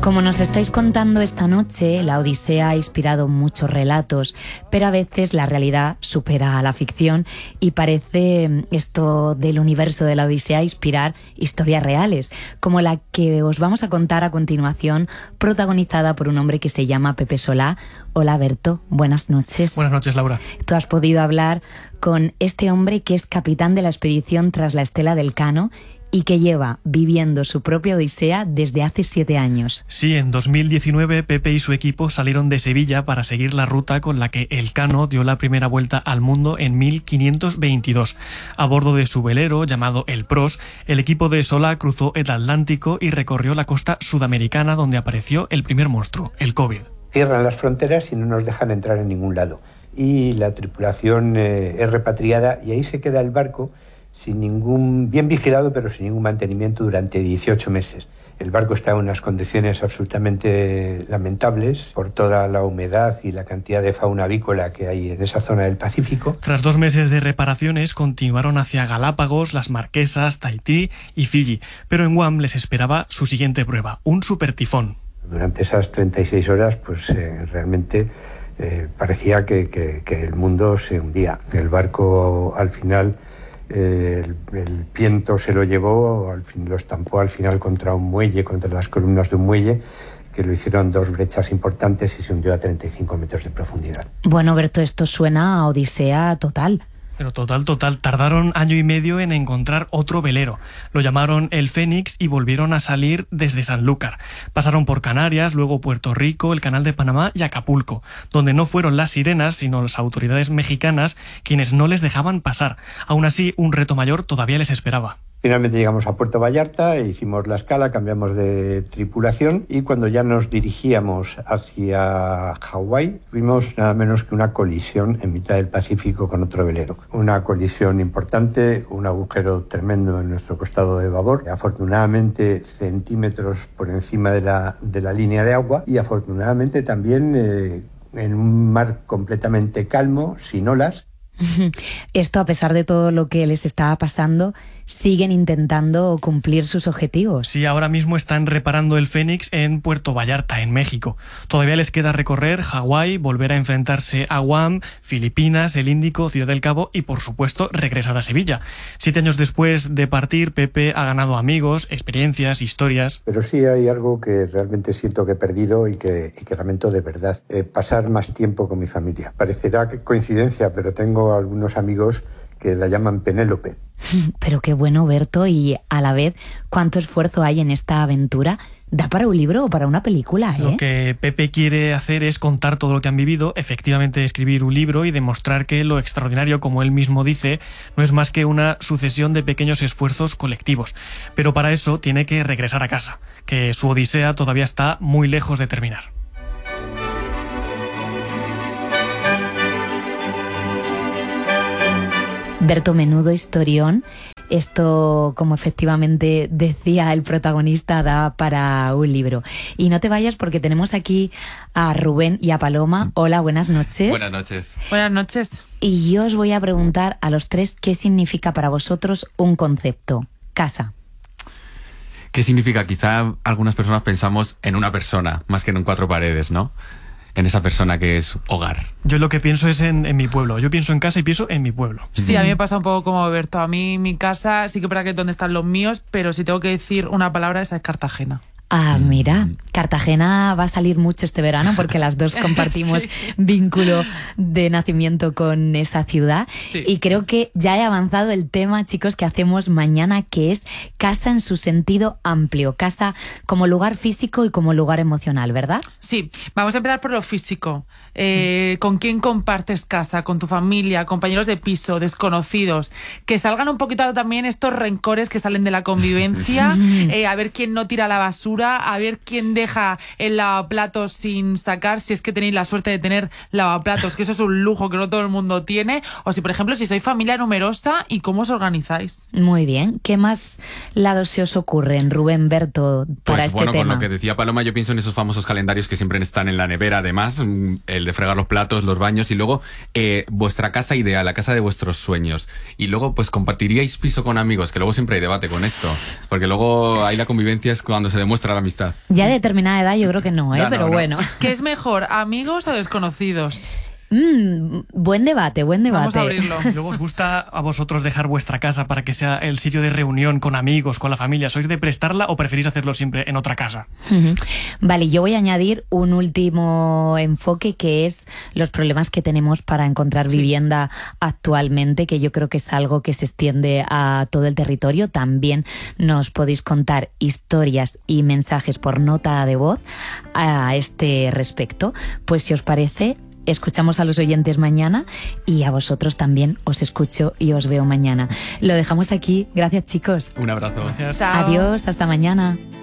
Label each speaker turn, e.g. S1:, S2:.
S1: Como nos estáis contando esta noche, la Odisea ha inspirado muchos relatos, pero a veces la realidad supera a la ficción y parece esto del universo de la Odisea inspirar historias reales, como la que os vamos a contar a continuación, protagonizada por un hombre que se llama Pepe Solá. Hola Berto, buenas noches.
S2: Buenas noches, Laura.
S1: Tú has podido hablar con este hombre que es capitán de la expedición tras la Estela del Cano y que lleva viviendo su propia odisea desde hace 7 años.
S2: Sí, en 2019 Pepe y su equipo salieron de Sevilla para seguir la ruta con la que el Cano dio la primera vuelta al mundo en 1522. A bordo de su velero, llamado el Pros, el equipo de Solá cruzó el Atlántico y recorrió la costa sudamericana, donde apareció el primer monstruo, el COVID.
S3: Cierran las fronteras y no nos dejan entrar en ningún lado. Y la tripulación es repatriada y ahí se queda el barco sin ningún, bien vigilado, pero sin ningún mantenimiento durante 18 meses. El barco está en unas condiciones absolutamente lamentables por toda la humedad y la cantidad de fauna avícola que hay en esa zona del Pacífico.
S2: Tras 2 meses de reparaciones, continuaron hacia Galápagos, las Marquesas, Tahití y Fiji, pero en Guam les esperaba su siguiente prueba, un supertifón.
S3: Durante esas 36 horas, pues realmente parecía que el mundo se hundía. El barco al final... El viento se lo llevó, lo estampó al final contra un muelle, contra las columnas de un muelle, que lo hicieron 2 brechas importantes y se hundió a 35 metros de profundidad.
S1: Bueno, Berto, esto suena a odisea total.
S2: Pero total. Tardaron 1 año y medio en encontrar otro velero. Lo llamaron el Fénix y volvieron a salir desde Sanlúcar. Pasaron por Canarias, luego Puerto Rico, el Canal de Panamá y Acapulco, donde no fueron las sirenas, sino las autoridades mexicanas quienes no les dejaban pasar. Aún así, un reto mayor todavía les esperaba.
S3: Finalmente llegamos a Puerto Vallarta, hicimos la escala, cambiamos de tripulación y cuando ya nos dirigíamos hacia Hawái, tuvimos nada menos que una colisión en mitad del Pacífico con otro velero. Una colisión importante, un agujero tremendo en nuestro costado de babor, afortunadamente centímetros por encima de la línea de agua y afortunadamente también en un mar completamente calmo, sin olas.
S1: Esto, a pesar de todo lo que les estaba pasando, siguen intentando cumplir sus objetivos.
S2: Sí, ahora mismo están reparando el Fénix en Puerto Vallarta, en México. Todavía les queda recorrer Hawái, volver a enfrentarse a Guam, Filipinas, el Índico, Ciudad del Cabo y, por supuesto, regresar a Sevilla. 7 años después de partir, Pepe ha ganado amigos, experiencias, historias.
S3: Pero sí hay algo que realmente siento que he perdido y que lamento de verdad. Pasar más tiempo con mi familia. Parecerá coincidencia, pero tengo algunos amigos que la llaman Penélope.
S1: Pero qué bueno, Berto, y a la vez, ¿cuánto esfuerzo hay en esta aventura? Da para un libro o para una película, ¿eh?
S2: Lo que Pepe quiere hacer es contar todo lo que han vivido, efectivamente escribir un libro y demostrar que lo extraordinario, como él mismo dice, no es más que una sucesión de pequeños esfuerzos colectivos. Pero para eso tiene que regresar a casa, que su odisea todavía está muy lejos de terminar.
S1: Berto, menudo historión. Esto, como efectivamente decía el protagonista, da para un libro. Y no te vayas porque tenemos aquí a Rubén y a Paloma. Hola, buenas noches.
S4: Buenas noches.
S5: Buenas noches.
S1: Y yo os voy a preguntar a los 3 qué significa para vosotros un concepto. Casa.
S4: ¿Qué significa? Quizá algunas personas pensamos en una persona, más que en 4 paredes, ¿no? En esa persona que es hogar.
S2: Yo lo que pienso es en mi pueblo. Yo pienso en casa y pienso en mi pueblo.
S5: Sí, a mí me pasa un poco como Berto. A mí mi casa sí que para que es donde están los míos, pero si tengo que decir una palabra, esa es Cartagena.
S1: Ah, mira, Cartagena va a salir mucho este verano porque las dos compartimos sí. Vínculo de nacimiento con esa ciudad. Sí. Y creo que ya he avanzado el tema, chicos, que hacemos mañana, que es casa en su sentido amplio. Casa como lugar físico y como lugar emocional, ¿verdad?
S5: Sí, vamos a empezar por lo físico. ¿Con quién compartes casa? ¿Con tu familia? ¿Compañeros de piso? ¿Desconocidos? Que salgan un poquito también estos rencores que salen de la convivencia. A ver quién no tira la basura, a ver quién deja el lavaplatos sin sacar, si es que tenéis la suerte de tener lavaplatos, que eso es un lujo que no todo el mundo tiene, o si, por ejemplo, si sois familia numerosa y cómo os organizáis.
S1: Muy bien. ¿Qué más lados se os ocurren, Rubén, Berto, para este tema?
S4: Con lo que decía Paloma, yo pienso en esos famosos calendarios que siempre están en la nevera, además, el de fregar los platos, los baños, y luego vuestra casa ideal, la casa de vuestros sueños. Y luego, pues, compartiríais piso con amigos, que luego siempre hay debate con esto, porque luego ahí la convivencia es cuando se demuestra demostrar amistad.
S1: Ya de determinada edad yo creo que no,
S4: Ya
S1: pero
S4: no.
S1: bueno.
S5: ¿Qué es mejor, amigos o desconocidos?
S1: Buen debate, buen debate.
S5: Vamos a abrirlo.
S2: Luego os gusta a vosotros dejar vuestra casa para que sea el sitio de reunión con amigos, con la familia. ¿Sois de prestarla o preferís hacerlo siempre en otra casa?
S1: Vale, yo voy a añadir un último enfoque, que es los problemas que tenemos para encontrar vivienda actualmente, que yo creo que es algo que se extiende a todo el territorio. También nos podéis contar historias y mensajes por nota de voz a este respecto. Pues si os parece, escuchamos a los oyentes mañana y a vosotros también os escucho y os veo mañana. Lo dejamos aquí. Gracias, chicos.
S4: Un abrazo.
S2: Gracias.
S5: Chao.
S1: Adiós, hasta mañana.